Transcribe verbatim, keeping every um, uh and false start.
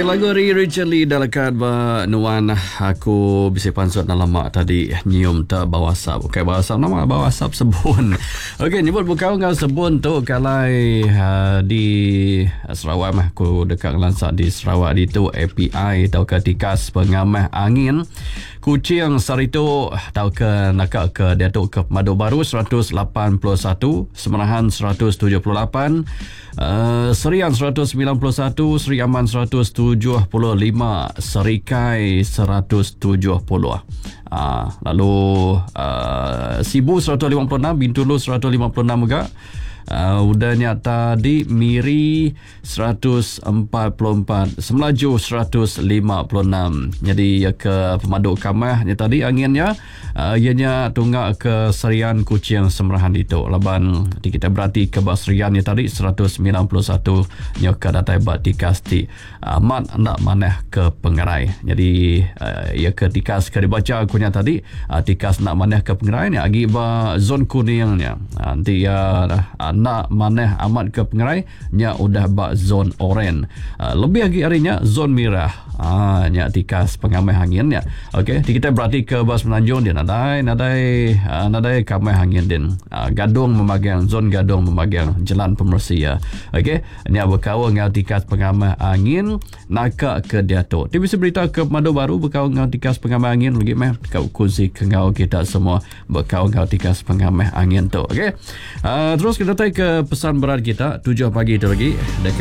Okey, lagu dari Richard Lee dalakan ba nuan aku bisa pansut na lama tadi nyium ta bawasap. Okey, bawasap nama bawasap sebun. Okey, nyebut bukau ngau sebun tu kalai uh, di Sarawak mah ku dekat Lansak di Sarawak di tu A P I tau ke tikas pengamah angin Kuching Sarito tau ke nakak ke Datuk ke Madu Baru seratus lapan puluh satu, Semerahan seratus tujuh puluh lapan, uh, Serian seratus sembilan puluh satu, Seri Aman seratus tujuh puluh lima, Serikai seratus tujuh puluh. Uh, lalu uh, Sibu seratus lima puluh enam, Bintulu seratus lima puluh enam juga. Uh, udahnya tadi Miri seratus empat puluh empat, Semelaju seratus lima puluh enam. Jadi ya ke Pemadu Kamah ni tadi anginnya uh, ianya tunggak ke Serian Kuching Semerahan itu. Laban di kita berarti ke Basrian ni tadi seratus sembilan puluh satu nya ke datai bat tikas ti amat nak maneh ke Pengerai. Jadi uh, ya ke tikas ke dibaca akunya tadi uh, tikas nak maneh ke Pengerai ni agi ba zon kuningnya. Uh, nanti ya uh, nak maneh amat ke Pengerai nya udah bak zon oren. Uh, lebih lagi harinya zon merah. Ah, nya tikas pengamai angin ya. Okey, kita berarti ke Bas Menanjung dia nadai nadai uh, nadai kamai angin din. Uh, Gadung memagang zon Gadung memagang jalan pemersi ya. Okey, nya berkawan ngau tikas pengamai angin nakak ke Datuk. Dia bisa berita ke Madu Baru berkawan ngau tikas pengamai angin lagi meh kau kuzi ke ngau kita semua berkawan ngau tikas pengamai angin tu. Okey. Uh, terus kita ke pesan berat kita tujuh pagi tu lagi.